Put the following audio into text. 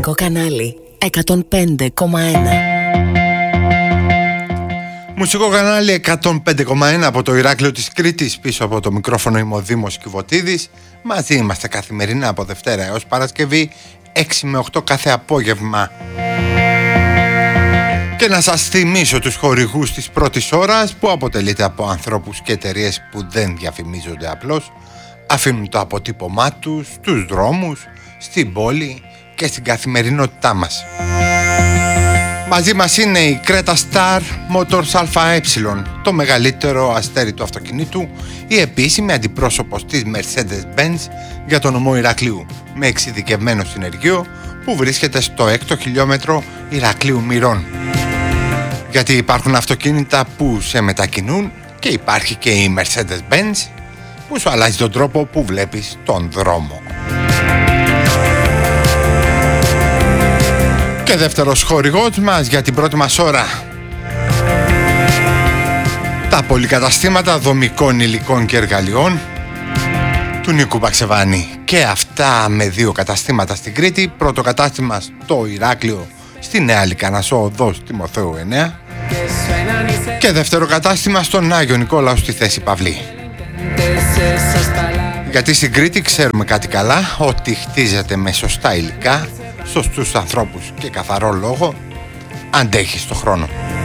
ραδιοφωνικό κανάλι 105,1. Μουσικό κανάλι 105,1 από το Ηράκλειο της Κρήτης. Πίσω από το μικρόφωνο είμαι ο Δήμος Κιβωτίδης. Μαζί είμαστε καθημερινά από Δευτέρα έως Παρασκευή 6 με 8 κάθε απόγευμα. Και να σας θυμίσω τους χορηγούς της πρώτης ώρας, που αποτελείται από ανθρώπους και εταιρείες που δεν διαφημίζονται απλώς. Αφήνουν το αποτύπωμά τους στους δρόμους, στην πόλη και στην καθημερινότητά μας. Μαζί μας είναι η Creta Star Motors ΑΕ, το μεγαλύτερο αστέρι του αυτοκινήτου, η επίσημη αντιπρόσωπος της Mercedes-Benz για το νομό Ηρακλείου, με εξειδικευμένο συνεργείο που βρίσκεται στο 6ο χιλιόμετρο Ηρακλείου Μυρών. Γιατί υπάρχουν αυτοκίνητα που σε μετακινούν και υπάρχει και η Mercedes-Benz που σου αλλάζει τον τρόπο που βλέπεις τον δρόμο. Και δεύτερος χορηγός μας για την πρώτη μας ώρα, τα πολυκαταστήματα δομικών υλικών και εργαλειών του Νίκου Παξεβάνη. Και αυτά με 2 καταστήματα στην Κρήτη. Πρώτο κατάστημα στο Ηράκλειο, στη Νέα Λυκανασσό οδός Τιμοθέου 9, και δεύτερο κατάστημα στον Άγιο Νικόλαο στη Θέση Παυλή. Γιατί στην Κρήτη ξέρουμε κάτι καλά, ότι χτίζεται με σωστά υλικά, σωστούς ανθρώπους και καθαρό λόγο, αντέχει στο χρόνο.